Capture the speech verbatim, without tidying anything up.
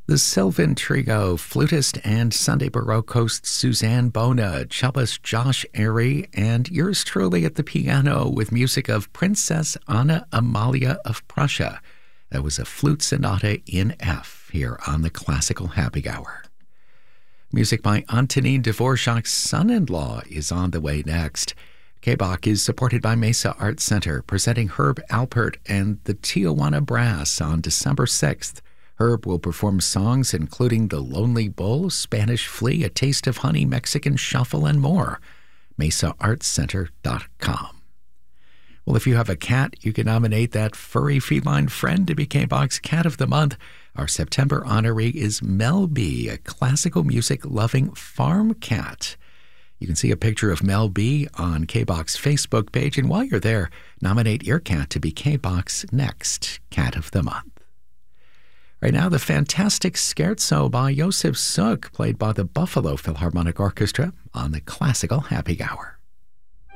The Sylvan Trio, flutist and Sunday Baroque host Suzanne Bona, cellist Josh Airy, and yours truly at the piano with music of Princess Anna Amalia of Prussia. That was a flute sonata in F here on the Classical Happy Hour. Music by Antonin Dvorak's son-in-law is on the way next. K B O C is supported by Mesa Art Center, presenting Herb Alpert and the Tijuana Brass on December sixth. Herb will perform songs including The Lonely Bull, Spanish Flea, A Taste of Honey, Mexican Shuffle, and more. mesa art center dot com. Well, if you have a cat, you can nominate that furry feline friend to be K B O C's Cat of the Month. Our September honoree is Mel B, a classical music-loving farm cat. You can see a picture of Mel B on K B O C's Facebook page, and while you're there, nominate your cat to be K B O C's next Cat of the Month. Right now, the fantastic Scherzo by Josef Suk, played by the Buffalo Philharmonic Orchestra on the Classical Happy Hour.